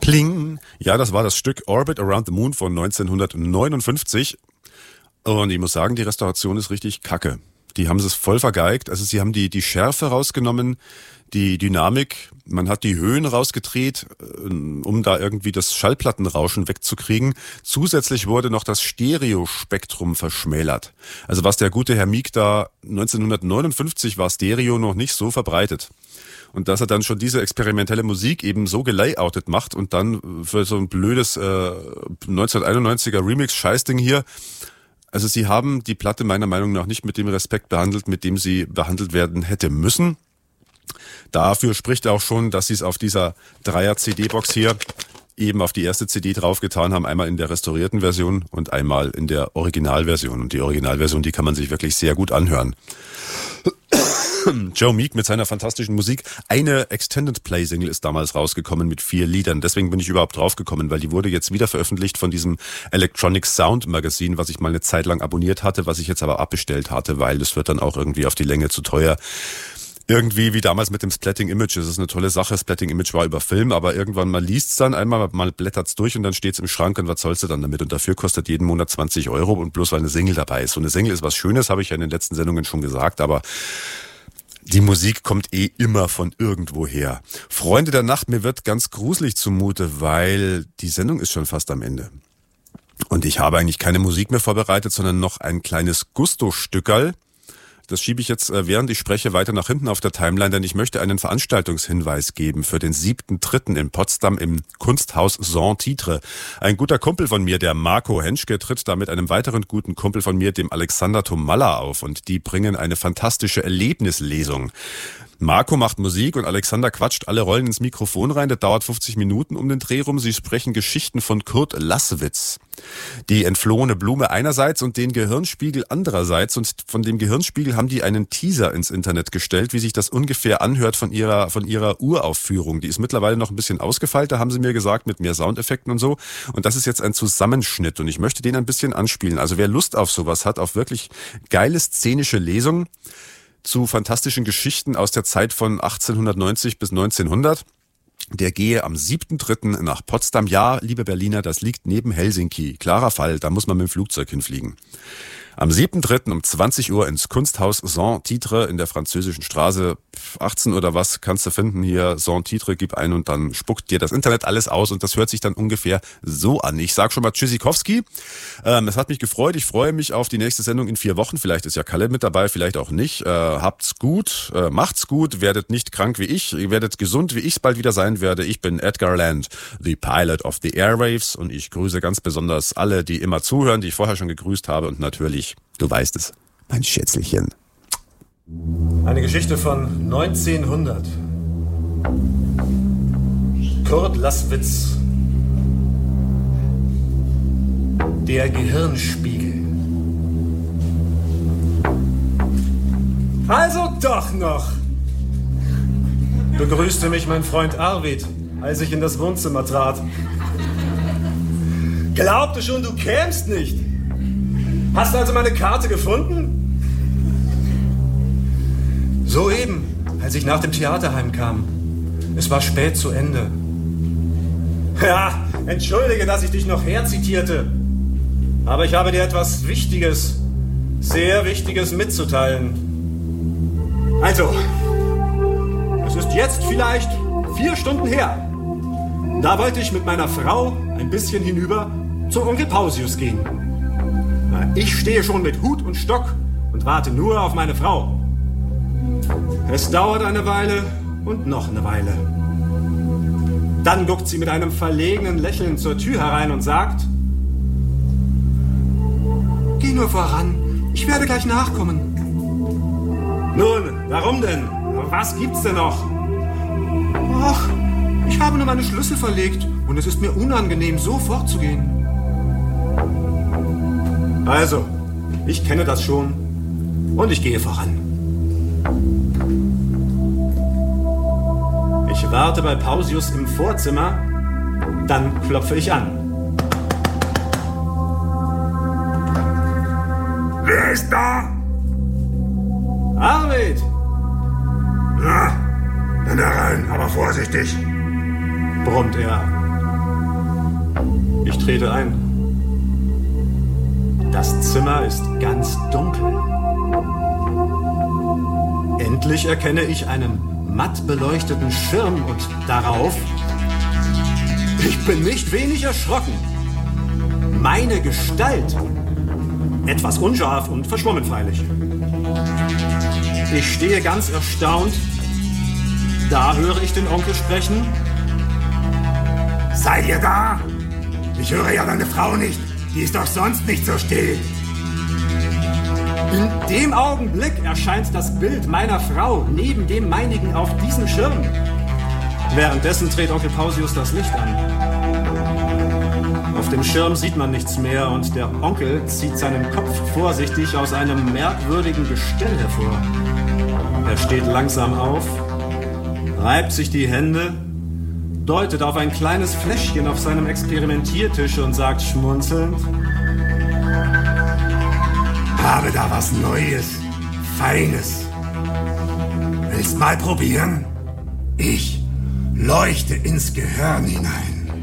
Pling. Ja, das war das Stück Orbit Around the Moon von 1959. Und ich muss sagen, die Restauration ist richtig kacke. Die haben es voll vergeigt. Also sie haben die Schärfe rausgenommen, die Dynamik. Man hat die Höhen rausgedreht, um da irgendwie das Schallplattenrauschen wegzukriegen. Zusätzlich wurde noch das Stereospektrum verschmälert. Also was der gute Herr Meek da 1959 war Stereo noch nicht so verbreitet. Und dass er dann schon diese experimentelle Musik eben so gelayoutet macht und dann für so ein blödes 1991er Remix-Scheißding hier. Also sie haben die Platte meiner Meinung nach nicht mit dem Respekt behandelt, mit dem sie behandelt werden hätte müssen. Dafür spricht auch schon, dass sie es auf dieser Dreier-CD-Box hier eben auf die erste CD draufgetan haben. Einmal in der restaurierten Version und einmal in der Originalversion. Und die Originalversion, die kann man sich wirklich sehr gut anhören. Joe Meek mit seiner fantastischen Musik. Eine Extended Play Single ist damals rausgekommen mit 4 Liedern. Deswegen bin ich überhaupt draufgekommen, weil die wurde jetzt wieder veröffentlicht von diesem Electronic Sound Magazine, was ich mal eine Zeit lang abonniert hatte, was ich jetzt aber abbestellt hatte, weil das wird dann auch irgendwie auf die Länge zu teuer. Irgendwie wie damals mit dem Splatting Image. Das ist eine tolle Sache. Splatting Image war über Film, aber irgendwann mal liest's dann einmal, mal blättert's durch und dann steht's im Schrank und was sollst du dann damit? Und dafür kostet jeden Monat 20 Euro und bloß weil eine Single dabei ist. So eine Single ist was Schönes, habe ich ja in den letzten Sendungen schon gesagt, aber die Musik kommt immer von irgendwo her. Freunde der Nacht, mir wird ganz gruselig zumute, weil die Sendung ist schon fast am Ende. Und ich habe eigentlich keine Musik mehr vorbereitet, sondern noch ein kleines Gusto-Stückerl. Das schiebe ich jetzt, während ich spreche, weiter nach hinten auf der Timeline, denn ich möchte einen Veranstaltungshinweis geben für den 7.3. in Potsdam im Kunsthaus Saint-Titre. Ein guter Kumpel von mir, der Marco Henschke, tritt da mit einem weiteren guten Kumpel von mir, dem Alexander Tomalla, auf und die bringen eine fantastische Erlebnislesung. Marco macht Musik und Alexander quatscht alle Rollen ins Mikrofon rein. Das dauert 50 Minuten um den Dreh rum. Sie sprechen Geschichten von Kurt Laßwitz. Die entflohene Blume einerseits und den Gehirnspiegel andererseits. Und von dem Gehirnspiegel haben die einen Teaser ins Internet gestellt, wie sich das ungefähr anhört von ihrer Uraufführung. Die ist mittlerweile noch ein bisschen ausgefeilter, haben sie mir gesagt, mit mehr Soundeffekten und so. Und das ist jetzt ein Zusammenschnitt und ich möchte den ein bisschen anspielen. Also wer Lust auf sowas hat, auf wirklich geile szenische Lesungen zu fantastischen Geschichten aus der Zeit von 1890 bis 1900, der gehe am 7.3. nach Potsdam. Ja, liebe Berliner, das liegt neben Helsinki. Klarer Fall, da muss man mit dem Flugzeug hinfliegen. Am 7.3. um 20 Uhr ins Kunsthaus Saint-Titre in der französischen Straße. 18 oder was kannst du finden hier. Saint-Titre, gib ein und dann spuckt dir das Internet alles aus und das hört sich dann ungefähr so an. Ich sag schon mal Tschüssikowski. Es hat mich gefreut. Ich freue mich auf die nächste Sendung in 4 Wochen. Vielleicht ist ja Kalle mit dabei, vielleicht auch nicht. Habt's gut, macht's gut, werdet nicht krank wie ich, ihr werdet gesund, wie ich's bald wieder sein werde. Ich bin Edgar Land, the Pilot of the Airwaves und ich grüße ganz besonders alle, die immer zuhören, die ich vorher schon gegrüßt habe und natürlich, du weißt es, mein Schätzelchen. Eine Geschichte von 1900. Kurt Laßwitz. Der Gehirnspiegel. Also doch noch, begrüßte mich mein Freund Arvid, als ich in das Wohnzimmer trat. Glaubte schon, du kämst nicht. Hast also meine Karte gefunden? Soeben, als ich nach dem Theater heimkam. Es war spät zu Ende. Ja, entschuldige, dass ich dich noch herzitierte. Aber ich habe dir etwas Wichtiges, sehr Wichtiges mitzuteilen. Also, es ist jetzt vielleicht 4 Stunden her. Da wollte ich mit meiner Frau ein bisschen hinüber zum Onkel Pausius gehen. Ich stehe schon mit Hut und Stock und warte nur auf meine Frau. Es dauert eine Weile und noch eine Weile. Dann guckt sie mit einem verlegenen Lächeln zur Tür herein und sagt: Geh nur voran, ich werde gleich nachkommen. Nun, warum denn? Was gibt's denn noch? Ach, ich habe nur meine Schlüssel verlegt und es ist mir unangenehm, so fortzugehen. Also, ich kenne das schon und ich gehe voran. Ich warte bei Pausius im Vorzimmer, dann klopfe ich an. Wer ist da? Arvid! Na, dann herein, aber vorsichtig, brummt er. Ich trete ein. Das Zimmer ist ganz dunkel. Endlich erkenne ich einen matt beleuchteten Schirm und darauf... Ich bin nicht wenig erschrocken. Meine Gestalt. Etwas unscharf und verschwommen freilich. Ich stehe ganz erstaunt. Da höre ich den Onkel sprechen. Seid ihr da? Ich höre ja deine Frau nicht. Die ist doch sonst nicht so still. In dem Augenblick erscheint das Bild meiner Frau neben dem meinigen auf diesem Schirm. Währenddessen dreht Onkel Pausius das Licht an. Auf dem Schirm sieht man nichts mehr und der Onkel zieht seinen Kopf vorsichtig aus einem merkwürdigen Gestell hervor. Er steht langsam auf, reibt sich die Hände, deutet auf ein kleines Fläschchen auf seinem Experimentiertisch und sagt schmunzelnd: Habe da was Neues, Feines. Willst mal probieren? Ich leuchte ins Gehirn hinein.